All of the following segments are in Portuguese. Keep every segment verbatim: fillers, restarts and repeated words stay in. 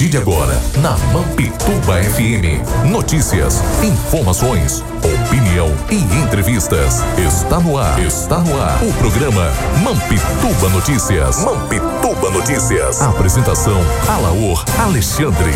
partir de agora, na Mampituba F M, notícias, informações, opinião e entrevistas. Está no ar, está no ar, o programa Mampituba Notícias. Mampituba Notícias. Apresentação, Alaor Alexandre.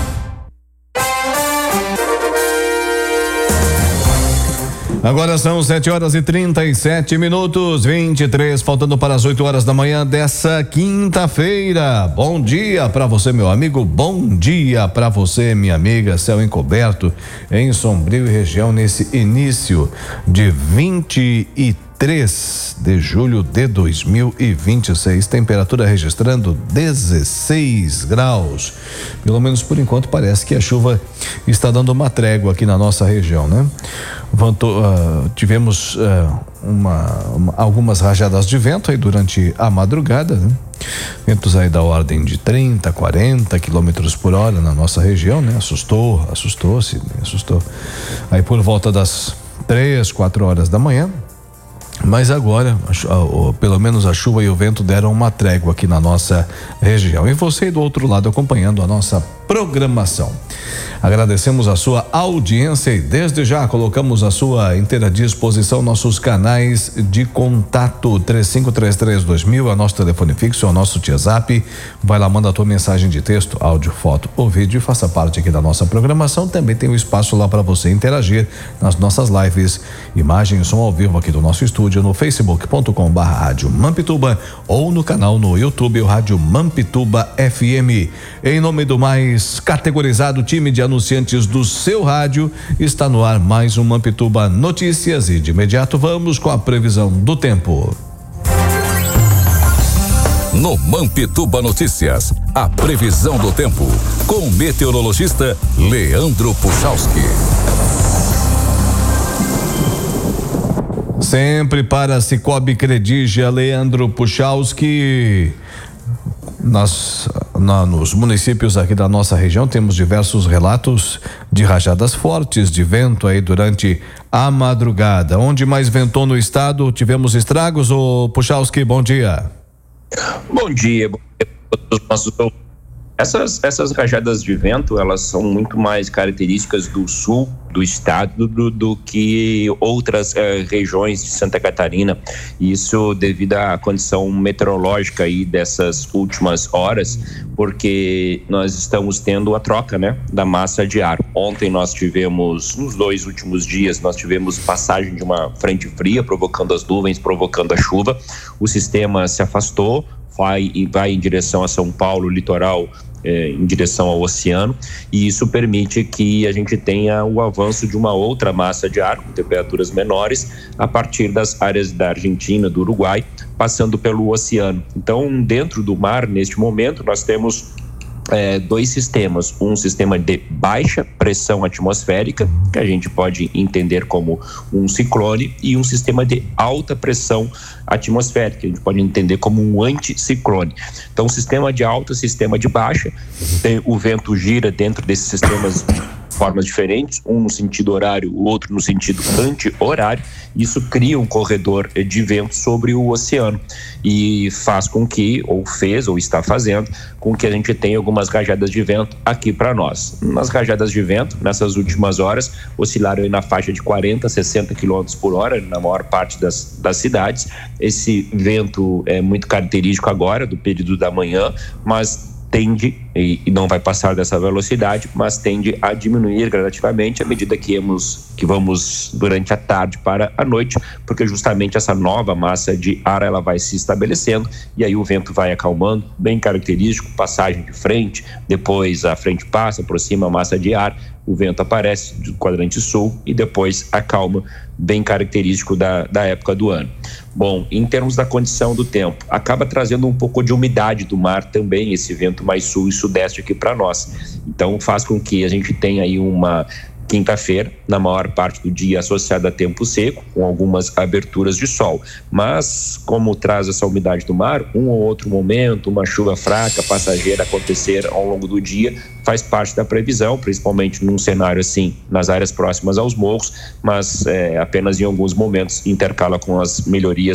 Agora são sete horas e trinta e sete minutos, vinte e três, faltando para as oito horas da manhã dessa quinta-feira. Bom dia para você, meu amigo. Bom dia para você, minha amiga. Céu encoberto em Sombrio e região nesse início de vinte e três de julho de dois mil e vinte e seis. Temperatura registrando dezesseis graus. Pelo menos por enquanto parece que a chuva está dando uma trégua aqui na nossa região, né? Vantou, uh, tivemos uh, uma, uma, algumas rajadas de vento aí durante a madrugada, né? Ventos aí da ordem de trinta, quarenta quilômetros por hora na nossa região, né? Assustou, assustou-se, assustou. Aí por volta das três, quatro horas da manhã. Mas agora, pelo menos a chuva e o vento deram uma trégua aqui na nossa região. E você do outro lado acompanhando a nossa programação. Agradecemos a sua audiência e desde já colocamos à sua inteira disposição nossos canais de contato. Três cinco três três dois mil é o nosso telefone fixo, é o nosso WhatsApp. Vai lá, manda a tua mensagem de texto, áudio, foto ou vídeo e faça parte aqui da nossa programação. Também tem um espaço lá para você interagir nas nossas lives, imagem e som ao vivo aqui do nosso estúdio no facebook ponto com barra rádio Mampituba ou no canal no YouTube, o Rádio Mampituba F M. Em nome do mais categorizado time de anunciantes do seu rádio, está no ar mais um Mampituba Notícias e de imediato vamos com a previsão do tempo. No Mampituba Notícias, a previsão do tempo com o meteorologista Leandro Puchalski. Sempre para Cicobi Credigia, Leandro Puchalski. Nós, na, nos municípios aqui da nossa região, temos diversos relatos de rajadas fortes de vento aí durante a madrugada. Onde mais ventou no estado, tivemos estragos. Ô Puchalski, bom dia. Bom dia, bom dia a todos os nossos ouvintes. Essas, essas rajadas de vento, elas são muito mais características do sul do estado do, do que outras eh, regiões de Santa Catarina. Isso devido à condição meteorológica aí dessas últimas horas, porque nós estamos tendo a troca, né, da massa de ar. Ontem nós tivemos, nos dois últimos dias, nós tivemos passagem de uma frente fria, provocando as nuvens, provocando a chuva. O sistema se afastou, vai, vai em direção a São Paulo, litoral, eh, em direção ao oceano, e isso permite que a gente tenha o avanço de uma outra massa de ar com temperaturas menores a partir das áreas da Argentina, do Uruguai, passando pelo oceano. Então, dentro do mar, neste momento, nós temos É, dois sistemas, um sistema de baixa pressão atmosférica, que a gente pode entender como um ciclone, e um sistema de alta pressão atmosférica, que a gente pode entender como um anticiclone. Então, sistema de alta, sistema de baixa, tem, o vento gira dentro desses sistemas de formas diferentes, um no sentido horário, o outro no sentido anti-horário. Isso cria um corredor de vento sobre o oceano e faz com que, ou fez, ou está fazendo, com que a gente tenha algumas rajadas de vento aqui para nós. Nas rajadas de vento, nessas últimas horas, oscilaram aí na faixa de quarenta, sessenta quilômetros por hora, na maior parte das, das cidades. Esse vento é muito característico agora, do período da manhã, mas tende, e, e não vai passar dessa velocidade, mas tende a diminuir gradativamente à medida que vamos, que vamos durante a tarde para a noite, porque justamente essa nova massa de ar ela vai se estabelecendo e aí o vento vai acalmando, bem característico, passagem de frente, depois a frente passa, aproxima a massa de ar, o vento aparece do quadrante sul e depois acalma, bem característico da, da época do ano. Bom, em termos da condição do tempo, acaba trazendo um pouco de umidade do mar também, esse vento mais sul e sudeste aqui para nós. Então faz com que a gente tenha aí uma quinta-feira, na maior parte do dia associada a tempo seco, com algumas aberturas de sol. Mas, como traz essa umidade do mar, um ou outro momento, uma chuva fraca, passageira acontecer ao longo do dia, faz parte da previsão, principalmente num cenário assim, nas áreas próximas aos morros, mas é, apenas em alguns momentos intercala com as melhorias